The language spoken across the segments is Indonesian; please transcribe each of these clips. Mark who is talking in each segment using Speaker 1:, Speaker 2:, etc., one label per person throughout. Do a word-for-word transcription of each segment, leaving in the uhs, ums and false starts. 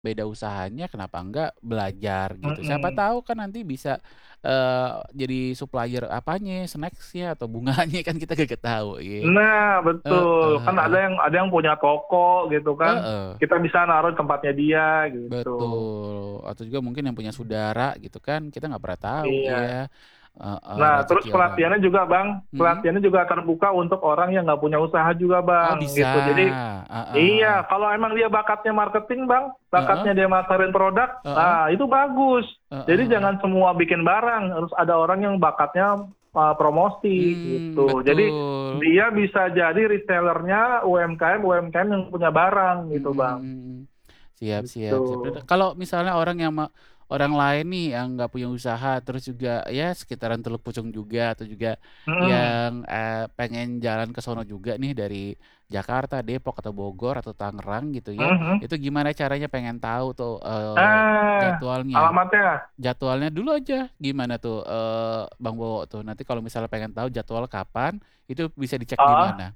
Speaker 1: beda usahanya kenapa enggak belajar gitu. Siapa
Speaker 2: Mhm.
Speaker 1: tahu kan nanti bisa, eee, jadi supplier apanya, snacks-nya atau bunganya kan kita kagak tahu ye.
Speaker 2: Nah,
Speaker 1: Heeh
Speaker 2: betul. Kan ada
Speaker 1: heeh.
Speaker 2: yang ada yang punya toko gitu kan,
Speaker 1: Heeh.
Speaker 2: kita bisa naruh tempatnya dia gitu.
Speaker 1: Betul, atau juga mungkin yang punya saudara gitu kan, kita nggak pernah tahu
Speaker 2: Iya.
Speaker 1: ya, heeh,
Speaker 2: Nah, terus
Speaker 1: rezeki orang.
Speaker 2: pelatihannya juga Bang,
Speaker 1: Mhm.
Speaker 2: pelatihannya juga terbuka untuk orang yang nggak punya usaha juga
Speaker 1: Oh
Speaker 2: Bang,
Speaker 1: bisa,
Speaker 2: gitu. Jadi
Speaker 1: heeh heeh.
Speaker 2: iya, kalau emang dia bakatnya marketing Bang,
Speaker 1: Heeh.
Speaker 2: bakatnya dia masarin produk,
Speaker 1: Heeh.
Speaker 2: nah itu bagus.
Speaker 1: Heeh
Speaker 2: Jadi
Speaker 1: heeh.
Speaker 2: jangan semua bikin barang, harus ada orang yang bakatnya, eee, promosi
Speaker 1: Mmm,
Speaker 2: gitu. Jadi
Speaker 1: betul.
Speaker 2: dia bisa jadi reseller-nya UMKM-UMKM yang punya barang
Speaker 1: Mhm
Speaker 2: gitu
Speaker 1: mhm
Speaker 2: Bang.
Speaker 1: mhm. Siap
Speaker 2: Gitu.
Speaker 1: siap siap. Udah kalau misalnya orang yang ma orang lain nih yang nggak punya usaha, terus juga ya sekitaran Teluk Pucung juga atau juga
Speaker 2: Mhm.
Speaker 1: yang, eee, pengen jalan ke sono juga nih dari Jakarta, Depok, atau Bogor, atau Tangerang gitu
Speaker 2: Mhm
Speaker 1: ya,
Speaker 2: mhm.
Speaker 1: itu gimana caranya pengen tahu tuh, eee,
Speaker 2: Ah,
Speaker 1: jadwalnya.
Speaker 2: alamatnya?
Speaker 1: Jadwalnya dulu aja gimana tuh, eee, Bang Bowo tuh? Nanti kalau misalnya pengen tahu jadwal kapan, itu bisa dicek di
Speaker 2: Heeh.
Speaker 1: mana?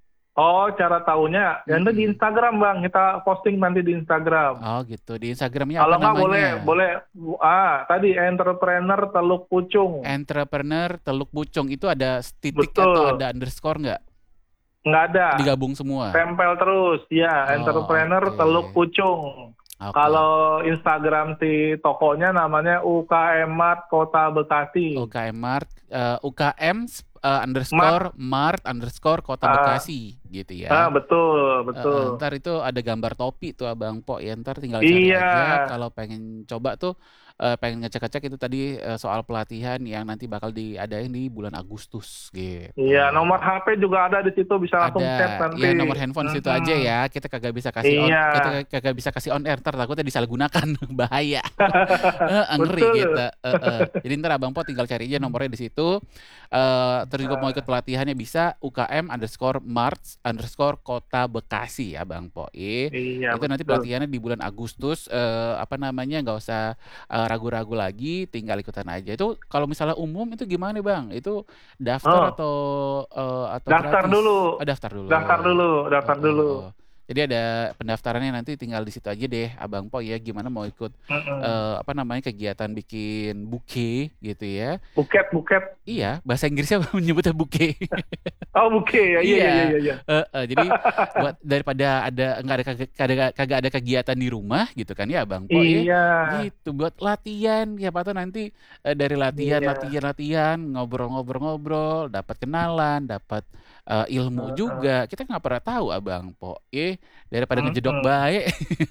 Speaker 2: Oh, cara tahunya, ya nanti di
Speaker 1: Mhm.
Speaker 2: Instagram Bang, kita posting nanti di Instagram.
Speaker 1: Oh gitu, di Instagram-nya apa
Speaker 2: Kalau nggak boleh
Speaker 1: namanya?
Speaker 2: boleh ah, tadi Entrepreneur Teluk Pucung.
Speaker 1: Entrepreneur Teluk Pucung, itu ada s titik atau
Speaker 2: Betul.
Speaker 1: ada underscore nggak?
Speaker 2: Nggak ada,
Speaker 1: Digabung semua?
Speaker 2: tempel terus, iya,
Speaker 1: Oh,
Speaker 2: Entrepreneur Teluk
Speaker 1: oke.
Speaker 2: Pucung.
Speaker 1: Oke.
Speaker 2: Kalau Instagram si tokonya namanya UKM Mart Kota Bekasi.
Speaker 1: UKM Mart, eee, UKM sp eee, underscore
Speaker 2: Mart.
Speaker 1: Mart underscore Kota
Speaker 2: Ah.
Speaker 1: Bekasi gitu
Speaker 2: Ah,
Speaker 1: ya.
Speaker 2: betul
Speaker 1: Heeh,
Speaker 2: betul.
Speaker 1: entar itu ada gambar topi tuh Abang Po ya, entar tinggal cari
Speaker 2: Iya.
Speaker 1: aja kalau pengen coba tuh, eee, pengen ngecek-ngecek itu tadi, eee, soal pelatihan yang nanti bakal diadain di bulan Agustus gitu.
Speaker 2: Iya, nomor H-P juga ada di situ, bisa langsung chat
Speaker 1: Ada,
Speaker 2: nanti.
Speaker 1: ya nomor handphone situ aja
Speaker 2: Mhm.
Speaker 1: ya, kita kagak bisa kasih on
Speaker 2: Iya.
Speaker 1: kita kagak bisa kasih on air, entar takutnya disalahgunakan, bahaya. Heeh, ngeri
Speaker 2: Betul.
Speaker 1: kita, heeh. Jadi entar Abang Po tinggal cari aja
Speaker 2: Mhm.
Speaker 1: nomornya di situ, eee, terus juga mau ikut
Speaker 2: Ah.
Speaker 1: pelatihannya bisa UKM underscore Marts underscore Kota Bekasi ya Bang Po ye.
Speaker 2: Iya,
Speaker 1: Itu nanti
Speaker 2: betul.
Speaker 1: pelatihannya di bulan Agustus, eee, apa namanya, nggak usah, eee, ragu-ragu lagi, tinggal ikutan aja. Itu kalau misalnya umum itu gimana Bang? Itu daftar
Speaker 2: Oh.
Speaker 1: atau, eee, atau
Speaker 2: Daftar
Speaker 1: gratis?
Speaker 2: dulu
Speaker 1: Oh daftar
Speaker 2: daftar
Speaker 1: dulu.
Speaker 2: dulu daftar
Speaker 1: Heeh
Speaker 2: dulu.
Speaker 1: heeh. Jadi ada pendaftarannya nanti tinggal di situ aja deh Abang Po ya, gimana mau ikut,
Speaker 2: Mhm.
Speaker 1: eee, apa namanya, kegiatan bikin bouquet gitu ya.
Speaker 2: Buket buket.
Speaker 1: Iya, bahasa Inggrisnya menyebutnya bouquet.
Speaker 2: Oh, bouquet, ya, iya iya iya
Speaker 1: Iya,
Speaker 2: iya iya.
Speaker 1: heeh. Jadi buat daripada ada nggak ada kagak kada kagak ada kegiatan di rumah gitu kan ya Bang Po ya,
Speaker 2: Iya.
Speaker 1: gitu. Buat latihan, siapa tahu nanti, eee, dari latihan
Speaker 2: Iya.
Speaker 1: latihan latihan, ngobrol-ngobrol-ngobrol, dapat kenalan, dapat, eee, ilmu
Speaker 2: Heeh.
Speaker 1: juga, kita nggak pernah tahu Abang Po ye, daripada ngejedok
Speaker 2: Mhm.
Speaker 1: bae.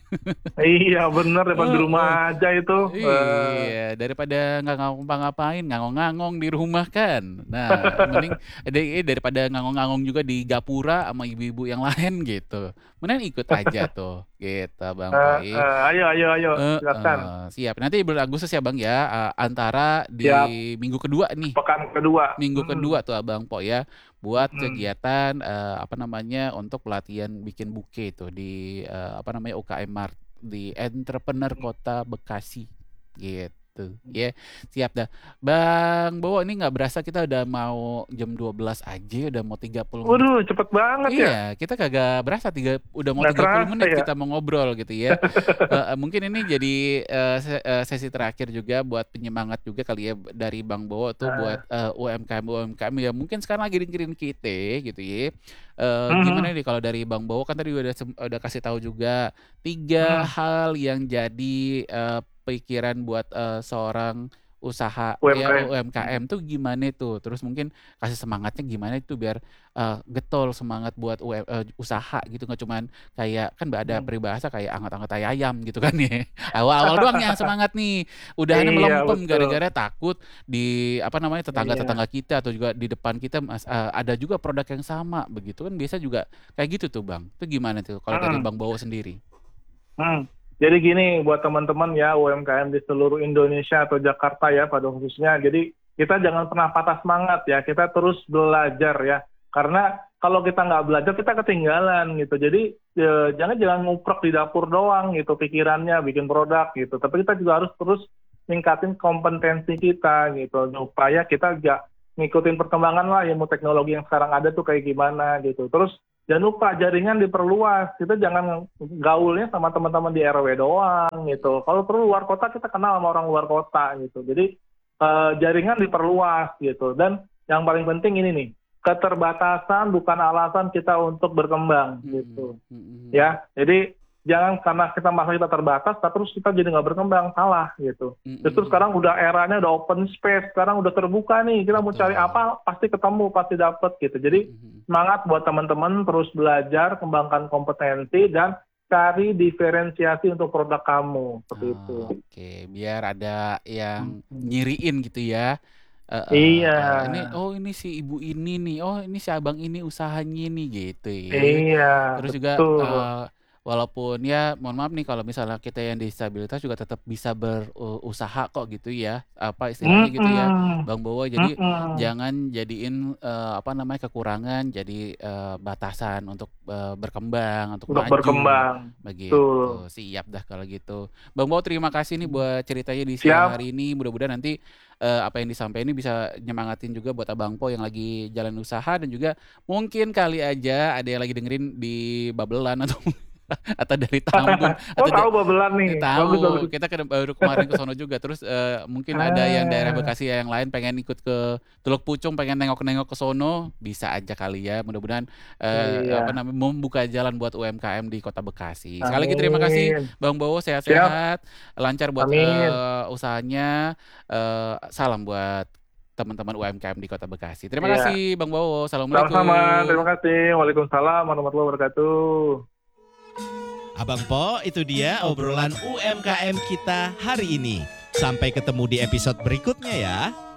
Speaker 2: Iya bener, daripada di rumah
Speaker 1: Heeh.
Speaker 2: aja itu, eee
Speaker 1: Iya, daripada nggak ngapa-ngapain, ngangong-ngangong di rumah kan. Nah, mending dari daripada ngangong-ngangong juga di gapura sama ibu-ibu yang lain gitu, mendingan ikut aja tuh, gitu Bang Po ye.
Speaker 2: Heeh, ayo ayo ayo, silakan.
Speaker 1: Heeh, siap. Nanti bulan Agustus ya Bang ya, eee, antara
Speaker 2: Siap.
Speaker 1: di minggu kedua nih,
Speaker 2: Pekan kedua,
Speaker 1: minggu kedua
Speaker 2: mhm.
Speaker 1: tuh Abang Po ya, buat
Speaker 2: Mhm.
Speaker 1: kegiatan, eee, apa namanya, untuk pelatihan bikin bouquet tuh di, eee, apa namanya, UKM Mart, di Entrepreneur
Speaker 2: Mhm.
Speaker 1: Kota Bekasi, gitu,
Speaker 2: Mhm.
Speaker 1: ya. Siap dah. Bang Bowo ini nggak berasa kita udah mau jam dua belas aja, udah mau tiga puluh menit.
Speaker 2: Waduh, cepet banget ya?
Speaker 1: Iya, kita kagak berasa tiga udah mau
Speaker 2: Nggak
Speaker 1: tiga puluh
Speaker 2: kerasa
Speaker 1: menit
Speaker 2: ya?
Speaker 1: kita mau ngobrol gitu ya. Heeh, mungkin ini jadi, eee, se eee, sesi terakhir juga buat penyemangat juga kali ya dari Bang Bowo tuh buat,
Speaker 2: Heeh.
Speaker 1: eee, UMKM-UMKM yang mungkin sekarang lagi dengerin kite gitu ye. Eee, gimana
Speaker 2: Mhm.
Speaker 1: nih kalau dari Bang Bowo kan tadi udah sem udah kasih tahu juga tiga
Speaker 2: Mhm.
Speaker 1: hal yang jadi, eee, pikiran buat, eee, seorang usaha ya
Speaker 2: UMKM, mhm.
Speaker 1: UMKM tuh gimana tuh, terus mungkin kasih semangatnya gimana itu biar, eee, getol semangat buat UM eee, usaha gitu, nggak cuman kayak kan ada
Speaker 2: Mhm.
Speaker 1: peribahasa kayak anget-anget tai ayam gitu kan ya. Awal-awal doang yang semangat nih, udahannya
Speaker 2: Iya,
Speaker 1: melempem
Speaker 2: betul.
Speaker 1: gara-gara takut di apa namanya,
Speaker 2: Iya.
Speaker 1: tetangga-tetangga kita atau juga di depan kita mas eee, ada juga produk yang sama begitu kan biasa juga kayak gitu tuh Bang. Itu gimana tuh kalau dari
Speaker 2: Mhm.
Speaker 1: Bang Bowo sendiri?
Speaker 2: Mhm, jadi gini buat teman-teman ya UMKM di seluruh Indonesia atau Jakarta ya pada khususnya, jadi kita jangan pernah patah semangat ya, kita terus belajar ya. Karena kalau kita nggak belajar kita ketinggalan gitu. Jadi, eee, jangan jangan nguprek di dapur doang gitu pikirannya bikin produk gitu, tapi kita juga harus terus ningkatin kompetensi kita gitu, supaya kita nggak ngikutin perkembangan lah ilmu teknologi yang sekarang ada tuh kayak gimana gitu. Terus jangan lupa jaringan diperluas. Kita jangan gaulnya sama teman-teman di R W doang gitu. Kalau perlu luar kota, kita kenal sama orang luar kota gitu. Jadi uh, jaringan diperluas gitu. Dan yang paling penting ini nih, keterbatasan bukan alasan kita untuk berkembang gitu. Mm-hmm. Ya, jadi jangan karena kita masa kita terbatas, terus kita jadi nggak berkembang, salah gitu. Mm-hmm. Justru sekarang udah eranya udah open space, sekarang udah terbuka nih, kita mau cari apa pasti ketemu, pasti dapet gitu. Jadi mm-hmm. semangat buat teman-teman terus belajar, kembangkan kompetensi dan cari diferensiasi untuk produk kamu seperti oh, itu.
Speaker 1: Oke, okay. Biar ada yang mm-hmm. nyiriin gitu ya. Uh, uh,
Speaker 2: iya.
Speaker 1: Uh, ini oh ini si ibu ini nih, oh ini si abang ini usahanya nih gitu ya.
Speaker 2: Iya.
Speaker 1: Terus
Speaker 2: betul.
Speaker 1: juga uh, walaupun ya mohon maaf nih kalau misalnya kita yang disabilitas juga tetap bisa berusaha kok gitu ya, apa istilahnya
Speaker 2: Mm-mm.
Speaker 1: gitu ya Bang Bowo. Jadi
Speaker 2: Mm-mm.
Speaker 1: jangan jadiin uh, apa namanya kekurangan jadi uh, batasan untuk uh, berkembang, untuk,
Speaker 2: untuk
Speaker 1: maju
Speaker 2: berkembang
Speaker 1: begitu. Tuh. Siap dah kalau gitu Bang Bowo, terima kasih nih buat ceritanya di siang hari ini. Mudah-mudahan nanti uh, apa yang disampaikan ini bisa nyemangatin juga buat Abang Po yang lagi jalan usaha, dan juga mungkin kali aja ada yang lagi dengerin di Babelan atau atau dari Tambun.
Speaker 2: Oh,
Speaker 1: atau
Speaker 2: tahu Babelan nih.
Speaker 1: Tahu.
Speaker 2: Bagus, bagus.
Speaker 1: Kita ke, baru kemarin ke sono juga. Terus uh, mungkin ah. ada yang daerah Bekasi yang lain pengen ikut ke Teluk Pucung, pengen nengok-nengok ke sono, bisa aja kali ya. Mudah-mudahan uh, iya. apa namanya membuka jalan buat U M K M di Kota Bekasi. Sekali lagi terima kasih Bang Bowo, sehat-sehat, lancar buat uh, usahanya. Uh, salam buat teman-teman U M K M di Kota Bekasi. Terima iya. kasih Bang Bowo. Assalamualaikum.
Speaker 2: Sama-sama. Terima kasih. Waalaikumsalam warahmatullahi wabarakatuh.
Speaker 3: Abang Po, itu dia obrolan U M K M kita hari ini. Sampai ketemu di episode berikutnya ya.